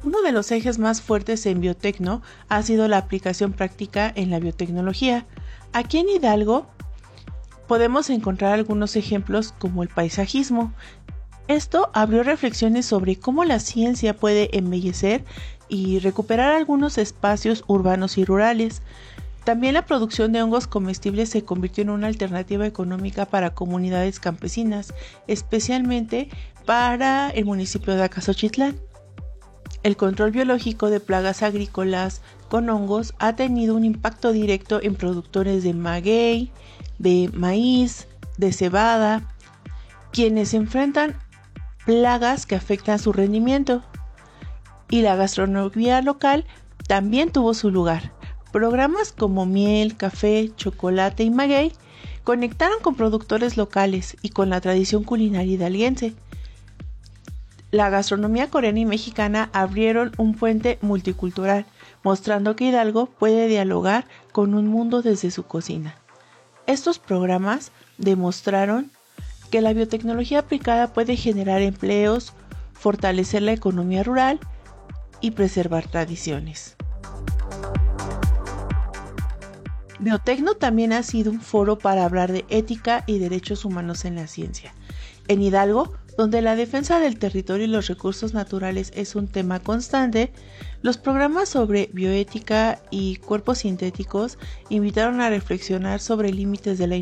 Uno de los ejes más fuertes en Biotecno ha sido la aplicación práctica en la biotecnología. Aquí en Hidalgo podemos encontrar algunos ejemplos como el paisajismo. Esto abrió reflexiones sobre cómo la ciencia puede embellecer y recuperar algunos espacios urbanos y rurales. También la producción de hongos comestibles se convirtió en una alternativa económica para comunidades campesinas, especialmente para el municipio de Acaxochitlán. El control biológico de plagas agrícolas con hongos ha tenido un impacto directo en productores de maguey, de maíz, de cebada, quienes enfrentan plagas que afectan su rendimiento. Y la gastronomía local también tuvo su lugar. Programas como miel, café, chocolate y maguey conectaron con productores locales y con la tradición culinaria hidalguense. La gastronomía coreana y mexicana abrieron un puente multicultural, mostrando que Hidalgo puede dialogar con un mundo desde su cocina. Estos programas demostraron que la biotecnología aplicada puede generar empleos, fortalecer la economía rural y preservar tradiciones. Biotecno también ha sido un foro para hablar de ética y derechos humanos en la ciencia. En Hidalgo, donde la defensa del territorio y los recursos naturales es un tema constante, los programas sobre bioética y cuerpos sintéticos invitaron a reflexionar sobre límites de la